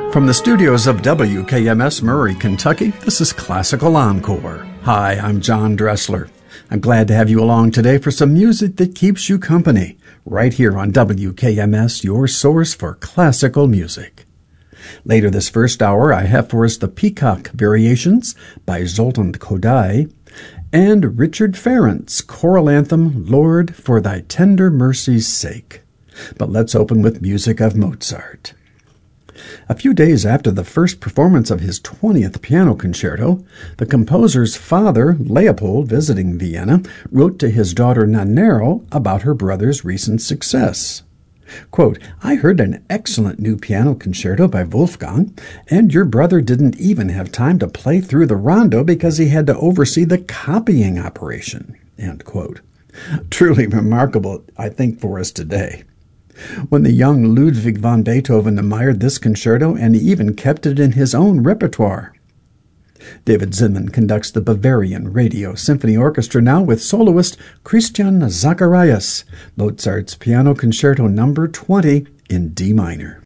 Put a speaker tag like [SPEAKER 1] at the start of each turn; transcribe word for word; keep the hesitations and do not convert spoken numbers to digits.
[SPEAKER 1] From the studios of W K M S Murray, Kentucky, this is Classical Encore. Hi, I'm John Dressler. I'm glad to have you along today for some music that keeps you company, right here on W K M S, your source for classical music. Later this first hour, I have for us the Peacock Variations by Zoltan Kodály and Richard Ferrand's choral anthem, Lord, for Thy Tender Mercy's Sake. But let's open with music of Mozart. A few days after the first performance of his twentieth piano concerto, the composer's father, Leopold, visiting Vienna, wrote to his daughter Nannerl about her brother's recent success. Quote, I heard an excellent new piano concerto by Wolfgang, and your brother didn't even have time to play through the rondo because he had to oversee the copying operation. End quote. Truly remarkable, I think, for us today. When the young Ludwig van Beethoven admired this concerto and even kept it in his own repertoire. David Zinman conducts the Bavarian Radio Symphony Orchestra now with soloist Christian Zacharias, Mozart's Piano Concerto number twenty in D minor.